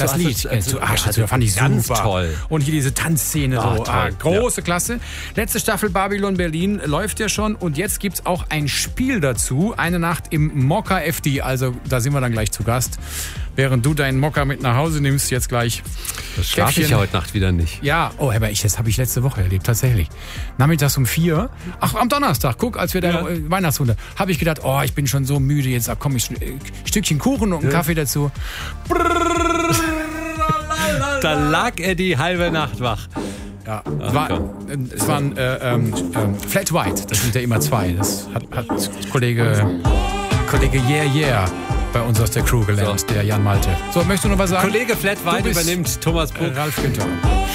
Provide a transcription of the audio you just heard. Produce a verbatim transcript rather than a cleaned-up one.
das Lied, also, zu Arsch, also, das fand ich ganz super. toll. Und hier diese Tanzszene, Ah, so, toll, ah, große ja. Klasse. Letzte Staffel Babylon Berlin läuft ja schon und jetzt gibt's auch ein Spiel dazu, eine Nacht im Mokka F D, also da sind wir dann gleich zu Gast. Während du deinen Mokka mit nach Hause nimmst, jetzt gleich. Das schlafe ich ja heute Nacht wieder nicht. Ja, oh, aber ich, das habe ich letzte Woche erlebt, tatsächlich. Nachmittags um vier, ach, am Donnerstag, guck, als wir da Ja. äh, Weihnachtsrunde, habe ich gedacht, oh, ich bin schon so müde, jetzt da komm ich, äh, Stückchen Kuchen und einen Ja. Kaffee dazu. Da lag er die halbe Nacht wach. Ja, es, war, äh, es waren äh, ähm, ähm, Flat White, das sind ja immer zwei. Das hat, hat Kollege, Kollege Yeah Yeah bei uns aus der Crew gelernt, So. der Jan Malte. So, möchtest du noch was sagen? Kollege Flat White Du bist, übernimmt Thomas Buck. äh, Ralf Günther.